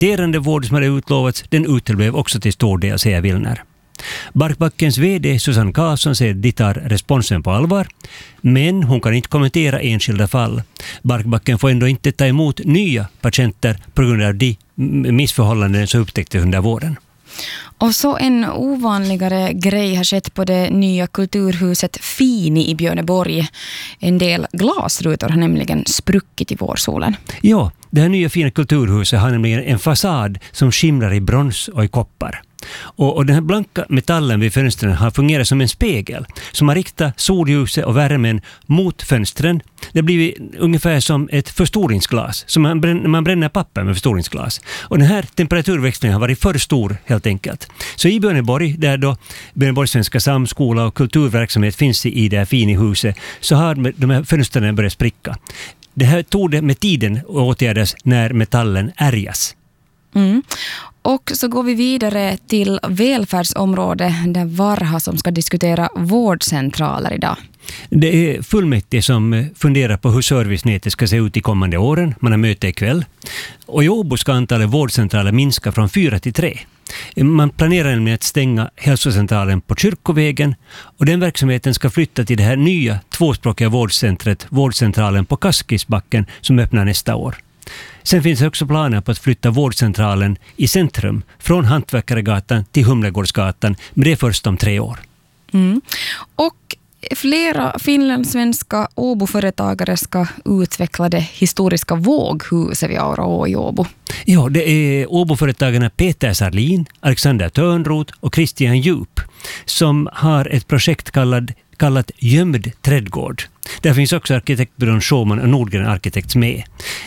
kompletterande vård som hade utlovats, den uteblev också till stor del, säger Willner. Barkbackens vd Susanne Karlsson säger att de tar responsen på allvar, men hon kan inte kommentera enskilda fall. Barkbacken får ändå inte ta emot nya patienter på grund av de missförhållanden som upptäcktes under våren. Och så en ovanligare grej har skett på det nya kulturhuset Fini i Björneborg. En del glasrutor har nämligen spruckit i vårsolen. Ja, det här nya fina kulturhuset har nämligen en fasad som skimrar i brons och i koppar. Och den här blanka metallen vid fönstren har fungerat som en spegel som har riktat solljuset och värmen mot fönstren. Det blir ungefär som ett förstoringsglas, som man bränner papper med förstoringsglas. Och den här temperaturväxlingen har varit för stor helt enkelt. Så i Björneborg, där då Björneborgs svenska samskola och kulturverksamhet finns i det här fina huset, så har de här fönstren börjat spricka. Det här tog det med tiden åtgärdas när metallen ärgas. Mm. Och så går vi vidare till välfärdsområdet där Varha som ska diskutera vårdcentraler idag. Det är fullmäktige som funderar på hur servicenätet ska se ut i kommande åren. Man har möte ikväll. Och i Åbo ska antalet vårdcentraler minska från 4 till 3. Man planerar nämligen att stänga hälsocentralen på Kyrkovägen och den verksamheten ska flytta till det här nya tvåspråkiga vårdcentret, vårdcentralen på Kaskisbacken som öppnar nästa år. Sen finns det också planer på att flytta vårdcentralen i centrum från Hantverkaregatan till Humlegårdsgatan, men det är först om 3 år. Mm. Och flera finlandssvenska Åbo-företagare ska utveckla det historiska våghuset vid Auraå i Åbo. Ja, det är Åbo-företagarna Peter Sarlin, Alexander Törnroth och Christian Djup som har ett projekt kallat Gömd trädgård. Där finns också arkitektbyrån Schumann och Nordgren Arkitekts med.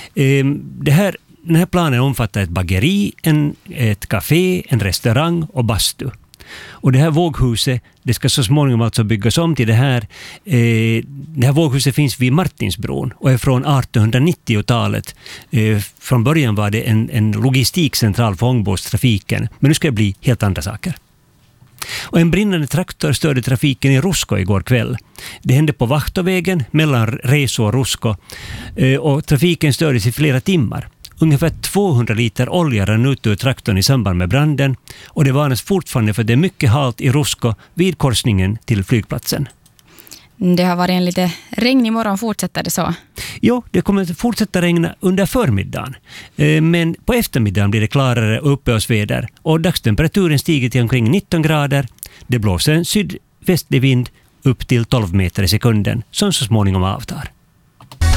Den här planen omfattar ett bageri, ett café, en restaurang och bastu. Och det här våghuset, det ska så småningom alltså byggas om till det här. Det här våghuset finns vid Martinsbron och är från 1890-talet. Från början var det en logistikcentral för ångbåtstrafiken, men nu ska det bli helt andra saker. Och en brinnande traktor störde trafiken i Rusko igår kväll. Det hände på Vahtovägen mellan Reso och Rusko och trafiken stördes i flera timmar. Ungefär 200 liter olja rann ut ur traktorn i samband med branden och det varnas fortfarande för det är mycket halt i Rusko vid korsningen till flygplatsen. Det har varit en lite regn imorgon, fortsätter det så? Ja, det kommer att fortsätta regna under förmiddagen. Men på eftermiddagen blir det klarare och uppehållsväder och dagstemperaturen stiger till omkring 19 grader. Det blåser en sydvästlig vind upp till 12 meter i sekunden som så småningom avtar.